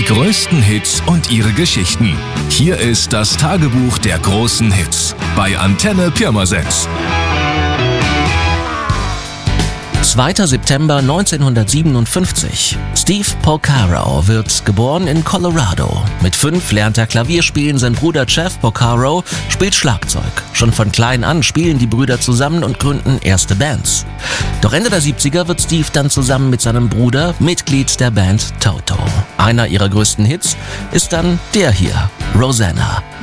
Die größten Hits und ihre Geschichten. Hier ist das Tagebuch der großen Hits bei Antenne Pirmasens. 2. September 1957. Steve Porcaro wird geboren in Colorado. Mit 5 lernt er Klavierspielen, sein Bruder Jeff Porcaro spielt Schlagzeug. Schon von klein an spielen die Brüder zusammen und gründen erste Bands. Doch Ende der 70er wird Steve dann zusammen mit seinem Bruder Mitglied der Band Toto. Einer ihrer größten Hits ist dann der hier, Rosanna.